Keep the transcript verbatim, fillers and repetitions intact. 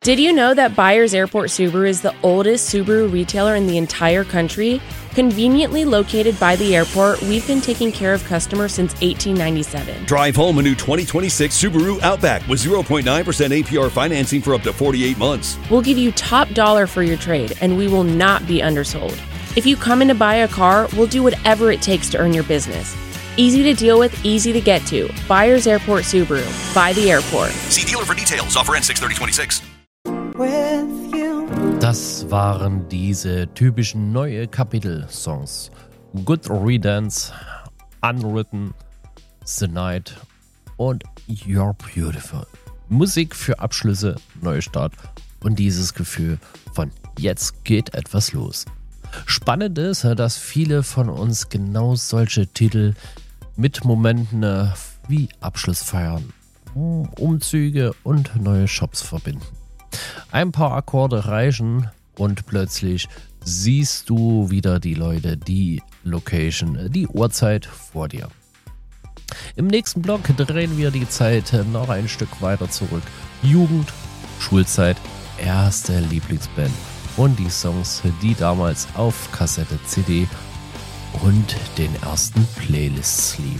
Did you know that Byers Airport Subaru is the oldest Subaru retailer in the entire country? Conveniently located by the airport, we've been taking care of customers since eighteen ninety-seven. Drive home a new twenty twenty-six Subaru Outback with zero point nine percent A P R financing for up to forty-eight months. We'll give you top dollar for your trade, and we will not be undersold. If you come in to buy a car, we'll do whatever it takes to earn your business. Easy to deal with, easy to get to. Byers Airport Subaru. By the airport. See dealer for details. Offer ends six thirty twenty-six. Das waren diese typischen neue Kapitel-Songs. Good Riddance, Unwritten, The Night und You're Beautiful. Musik für Abschlüsse, Neustart und dieses Gefühl von jetzt geht etwas los. Spannend ist, dass viele von uns genau solche Titel mit Momenten wie Abschlussfeiern, Umzüge und neue Shops verbinden. Ein paar Akkorde reichen und plötzlich siehst du wieder die Leute, die Location, die Uhrzeit vor dir. Im nächsten Block drehen wir die Zeit noch ein Stück weiter zurück. Jugend, Schulzeit, erste Lieblingsband und die Songs, die damals auf Kassette, C D und den ersten Playlists liefen.